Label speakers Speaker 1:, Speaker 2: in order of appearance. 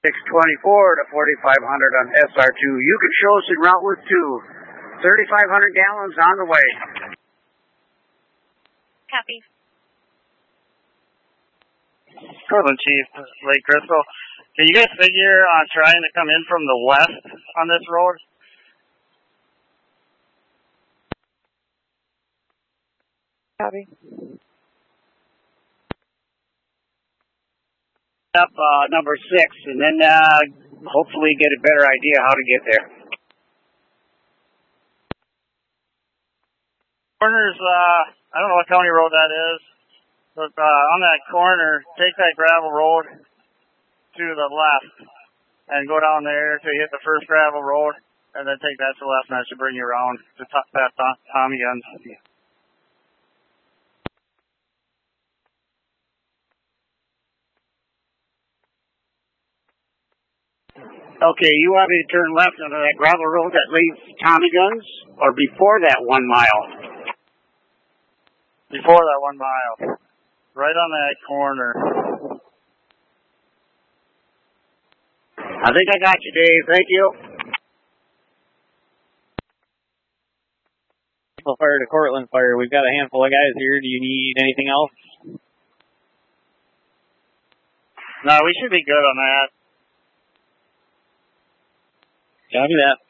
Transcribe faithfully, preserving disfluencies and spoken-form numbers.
Speaker 1: six twenty-four to forty-five hundred on S R two. You can show us en route with two. thirty-five hundred gallons on the way.
Speaker 2: Copy.
Speaker 3: Cortland Chief, Lake Crystal. Can you guys figure on trying to come in from the west on this road?
Speaker 2: Copy.
Speaker 1: Up uh, number six, and then uh, hopefully get a better idea how to get there.
Speaker 3: Corners, uh, I don't know what county road that is, but uh, on that corner, take that gravel road to the left and go down there till you hit the first gravel road, and then take that to the left, and that should bring you around to top that Tommy Guns.
Speaker 1: Okay, you want me to turn left onto that gravel road that leads Tommy Guns, or before that one mile?
Speaker 3: Before that one mile. Right on that corner.
Speaker 1: I think I got you, Dave. Thank you.
Speaker 4: Fire to Cortland Fire. We've got a handful of guys here. Do you need anything else?
Speaker 3: No, we should be good on that.
Speaker 4: Copy that.